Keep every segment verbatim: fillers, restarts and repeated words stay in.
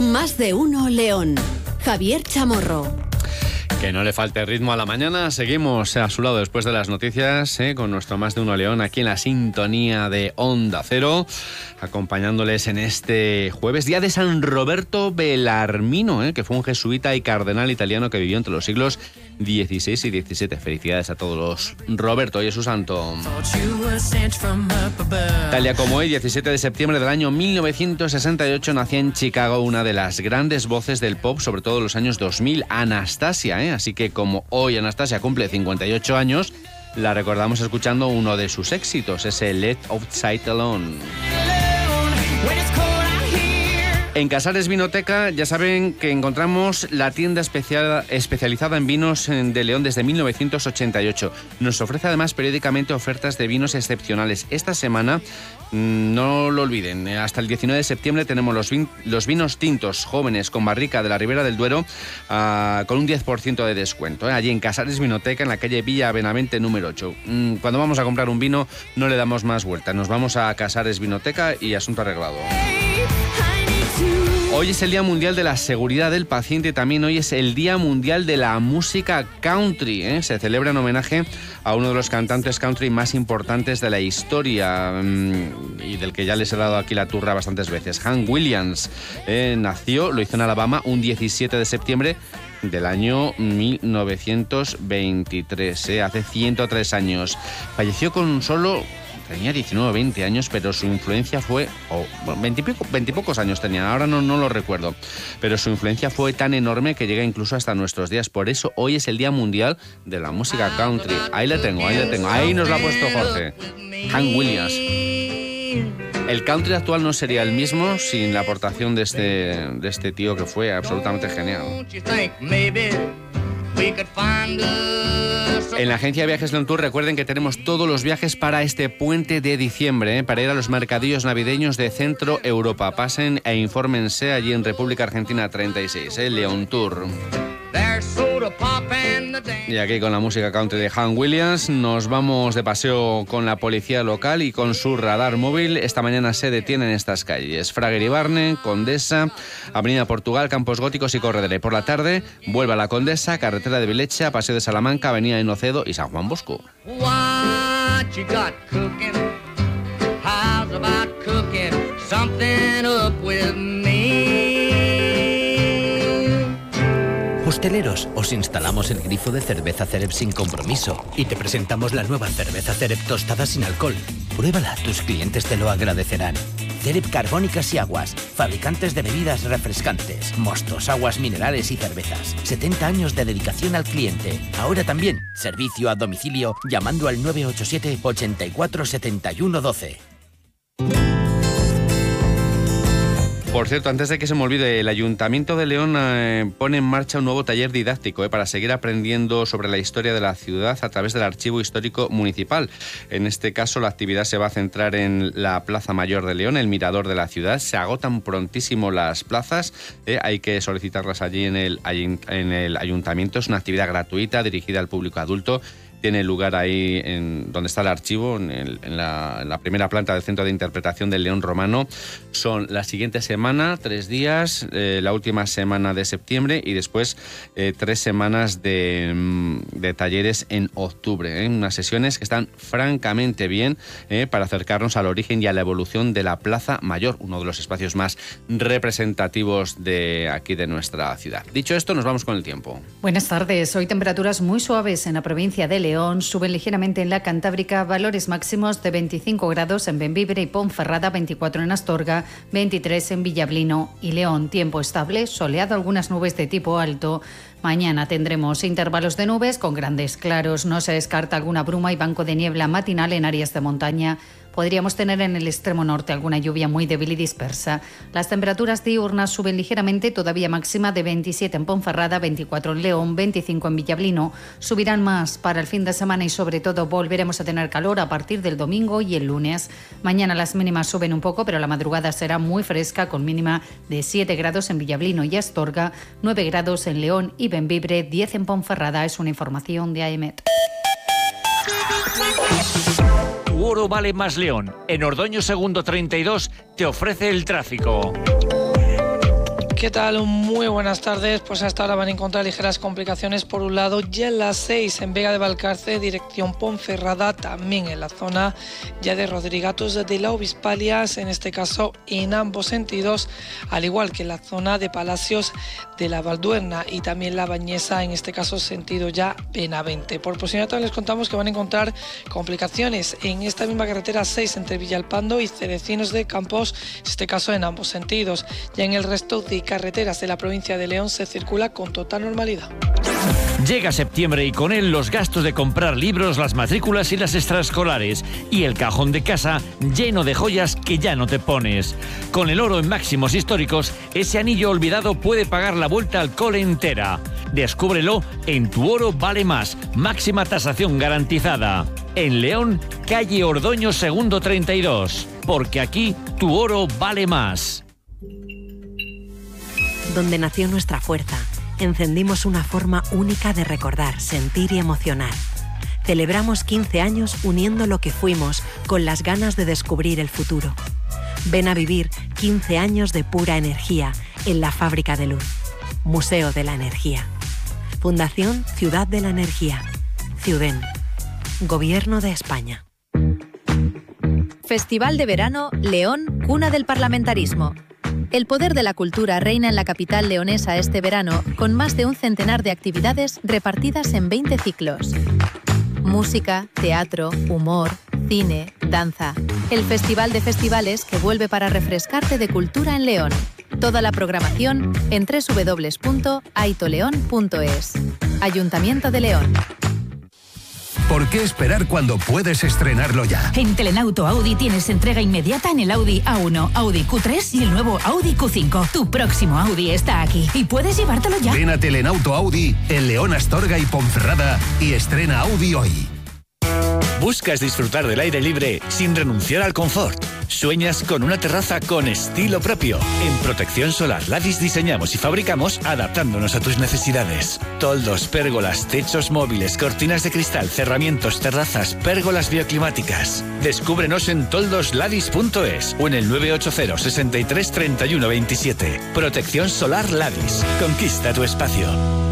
Más de uno León. Javier Chamorro. Que no le falte ritmo a la mañana. Seguimos a su lado después de las noticias, ¿eh? Con nuestro Más de uno León aquí en la sintonía de Onda Cero, acompañándoles en este jueves, día de San Roberto Bellarmino, ¿eh? Que fue un jesuita y cardenal italiano que vivió entre los siglos dieciséis y diecisiete. Felicidades a todos los Roberto, hoy es su santo. Tal día como hoy, diecisiete de septiembre del año mil novecientos sesenta y ocho, nacía en Chicago una de las grandes voces del pop, sobre todo en los años dos mil, Anastasia, ¿eh? Así que como hoy Anastasia cumple cincuenta y ocho años, la recordamos escuchando uno de sus éxitos, ese Let Outside Alone. En Casares Vinoteca ya saben que encontramos la tienda especial, especializada en vinos de León desde mil novecientos ochenta y ocho. Nos ofrece además periódicamente ofertas de vinos excepcionales. Esta semana, no lo olviden, hasta el diecinueve de septiembre tenemos los, vin- los vinos tintos jóvenes con barrica de la Ribera del Duero uh, con un diez por ciento de descuento, ¿eh? Allí en Casares Vinoteca, en la calle Villa Benavente número ocho. Mm, cuando vamos a comprar un vino no le damos más vuelta, nos vamos a Casares Vinoteca y asunto arreglado. Hoy es el Día Mundial de la Seguridad del Paciente y también hoy es el Día Mundial de la Música Country, ¿eh? Se celebra en homenaje a uno de los cantantes country más importantes de la historia mmm, y del que ya les he dado aquí la turra bastantes veces. Hank Williams eh, nació, lo hizo en Alabama, un diecisiete de septiembre del año mil novecientos veintitrés, ¿eh? Hace ciento tres años. Falleció con solo... Tenía diecinueve o veinte años, pero su influencia fue... Oh, bueno, veinte y pocos años tenía, ahora no, no lo recuerdo. Pero su influencia fue tan enorme que llega incluso hasta nuestros días. Por eso hoy es el Día Mundial de la Música Country. Ahí la tengo, ahí la tengo. Ahí nos la ha puesto Jorge. Hank Williams. El country actual no sería el mismo sin la aportación de este, de este tío que fue absolutamente genial. En la agencia de viajes León Tour recuerden que tenemos todos los viajes para este puente de diciembre, ¿eh? Para ir a los mercadillos navideños de Centro Europa. Pasen e infórmense allí en República Argentina treinta y seis, ¿eh? León Tour. Y aquí con la música country de Hank Williams nos vamos de paseo con la policía local y con su radar móvil. Esta mañana se detienen estas calles: Fraguer y Barne, Condesa, Avenida Portugal, Campos Góticos y Corredera. Por la tarde vuelve a la Condesa, carretera de Vilecha, Paseo de Salamanca, Avenida de Nocedo y San Juan Bosco. What you got cooking? How's about cooking something up with me? Hosteleros, os instalamos el grifo de cerveza Cerep sin compromiso y te presentamos la nueva cerveza Cerep tostada sin alcohol. Pruébala, tus clientes te lo agradecerán. Cerep Carbónicas y Aguas, fabricantes de bebidas refrescantes, mostos, aguas minerales y cervezas. setenta años de dedicación al cliente. Ahora también, servicio a domicilio llamando al nueve ocho siete, ochenta y cuatro, setenta y uno, doce. Por cierto, antes de que se me olvide, el Ayuntamiento de León eh, pone en marcha un nuevo taller didáctico eh, para seguir aprendiendo sobre la historia de la ciudad a través del Archivo Histórico Municipal. En este caso, la actividad se va a centrar en la Plaza Mayor de León, el mirador de la ciudad. Se agotan prontísimo las plazas, eh, hay que solicitarlas allí en el, en el Ayuntamiento. Es una actividad gratuita dirigida al público adulto. Tiene lugar ahí en donde está el archivo, en, el, en, la, en la primera planta del Centro de Interpretación del León Romano. Son la siguiente semana, tres días, eh, la última semana de septiembre y después eh, tres semanas de, de talleres en octubre. ¿eh? Unas sesiones que están francamente bien eh, para acercarnos al origen y a la evolución de la Plaza Mayor, uno de los espacios más representativos de aquí de nuestra ciudad. Dicho esto, nos vamos con el tiempo. Buenas tardes. Hoy temperaturas muy suaves en la provincia de León. León, suben ligeramente en la Cantábrica, valores máximos de veinticinco grados en Bembibre y Ponferrada, veinticuatro en Astorga, veintitrés en Villablino y León. Tiempo estable, soleado, algunas nubes de tipo alto. Mañana tendremos intervalos de nubes con grandes claros. No se descarta alguna bruma y banco de niebla matinal en áreas de montaña. Podríamos tener en el extremo norte alguna lluvia muy débil y dispersa. Las temperaturas diurnas suben ligeramente, todavía máxima de veintisiete en Ponferrada, veinticuatro en León, veinticinco en Villablino. Subirán más para el fin de semana y sobre todo volveremos a tener calor a partir del domingo y el lunes. Mañana las mínimas suben un poco, pero la madrugada será muy fresca con mínima de siete grados en Villablino y Astorga, nueve grados en León y Bembibre, diez en Ponferrada. Es una información de AEMET. Tu oro vale más León. En Ordoño Segundo treinta y dos te ofrece el tráfico. ¿Qué tal? Muy buenas tardes. Pues hasta ahora van a encontrar ligeras complicaciones por un lado, ya en las seis en Vega de Valcarce, dirección Ponferrada, también en la zona ya de Rodrigatos de la Obispalias, en este caso en ambos sentidos, al igual que en la zona de Palacios de la Valduerna y también la Bañesa, en este caso sentido ya Benavente. Por proximidad también les contamos que van a encontrar complicaciones en esta misma carretera seis entre Villalpando y Cerecinos de Campos, en este caso en ambos sentidos. Ya en el resto de carreteras de la provincia de León se circula con total normalidad. Llega septiembre y con él los gastos de comprar libros, las matrículas y las extraescolares y el cajón de casa lleno de joyas que ya no te pones. Con el oro en máximos históricos, ese anillo olvidado puede pagar la vuelta al cole entera. Descúbrelo en Tu Oro Vale Más, máxima tasación garantizada. En León, calle Ordoño segundo treinta y dos, porque aquí tu oro vale más. Donde nació nuestra fuerza, encendimos una forma única de recordar, sentir y emocionar. Celebramos quince años uniendo lo que fuimos con las ganas de descubrir el futuro. Ven a vivir quince años de pura energía en la Fábrica de Luz. Museo de la Energía. Fundación Ciudad de la Energía. Ciuden. Gobierno de España. Festival de Verano León, cuna del parlamentarismo. El poder de la cultura reina en la capital leonesa este verano, con más de un centenar de actividades repartidas en veinte ciclos. Música, teatro, humor, cine, danza. El Festival de Festivales que vuelve para refrescarte de cultura en León. Toda la programación en doble u doble u doble u punto aitoleón punto es. Ayuntamiento de León. ¿Por qué esperar cuando puedes estrenarlo ya? En Telenauto Audi tienes entrega inmediata en el Audi A uno, Audi Q tres y el nuevo Audi Q cinco. Tu próximo Audi está aquí y puedes llevártelo ya. Ven a Telenauto Audi en León, Astorga y Ponferrada y estrena Audi hoy. ¿Buscas disfrutar del aire libre sin renunciar al confort? ¿Sueñas con una terraza con estilo propio? En Protección Solar Ladis diseñamos y fabricamos adaptándonos a tus necesidades. Toldos, pérgolas, techos móviles, cortinas de cristal, cerramientos, terrazas, pérgolas bioclimáticas. Descúbrenos en toldos ladis punto es o en el nueve ocho cero, sesenta y tres, treinta y uno veintisiete. Protección Solar Ladis. Conquista tu espacio.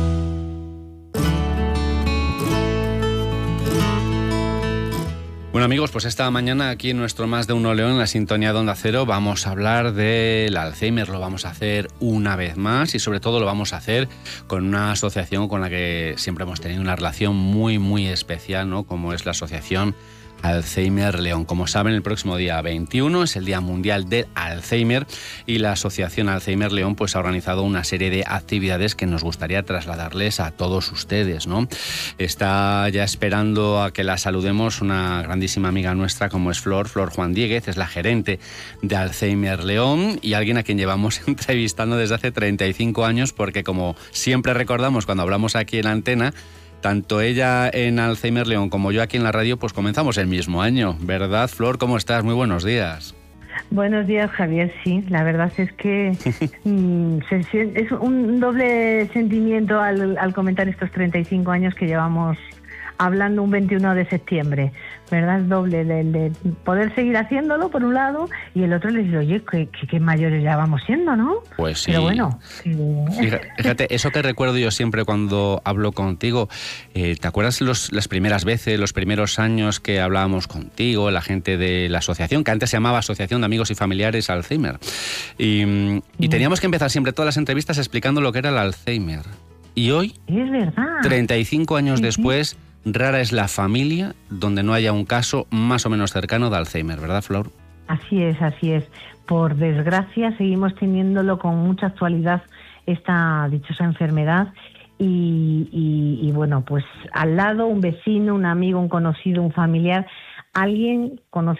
Bueno amigos, pues esta mañana aquí en nuestro Más de Uno León, en la sintonía de Onda Cero, vamos a hablar del Alzheimer. Lo vamos a hacer una vez más y sobre todo lo vamos a hacer con una asociación con la que siempre hemos tenido una relación muy muy especial, ¿no? Como es la Asociación Alzheimer León. Como saben, el próximo día veintiuno es el Día Mundial del Alzheimer y la Asociación Alzheimer León pues ha organizado una serie de actividades que nos gustaría trasladarles a todos ustedes, ¿no? Está ya esperando a que la saludemos una grandísima amiga nuestra como es Flor, Flor Juan Dieguez, es la gerente de Alzheimer León y alguien a quien llevamos entrevistando desde hace treinta y cinco años porque como siempre recordamos cuando hablamos aquí en Antena, tanto ella en Alzheimer León como yo aquí en la radio, pues comenzamos el mismo año, ¿verdad, Flor? ¿Cómo estás? Muy buenos días. Buenos días, Javier. Sí, la verdad es que mm, se, se, es un doble sentimiento al, al comentar estos treinta y cinco años que llevamos hablando un veintiuno de septiembre, ¿verdad? Es doble, de, de poder seguir haciéndolo por un lado y el otro le digo, oye, qué, qué, qué mayores ya vamos siendo, ¿no? Pues sí. Pero bueno. Sí. Fíjate, eso que recuerdo yo siempre cuando hablo contigo, eh, ¿te acuerdas los, las primeras veces, los primeros años que hablábamos contigo, la gente de la asociación, que antes se llamaba Asociación de Amigos y Familiares Alzheimer? Y, y teníamos que empezar siempre todas las entrevistas explicando lo que era el Alzheimer. Y hoy, es verdad, treinta y cinco años sí, después, sí. Rara es la familia donde no haya un caso más o menos cercano de Alzheimer, ¿verdad, Flor? Así es, así es. Por desgracia seguimos teniéndolo con mucha actualidad esta dichosa enfermedad y, y, y bueno, pues al lado un vecino, un amigo, un conocido, un familiar, alguien conocido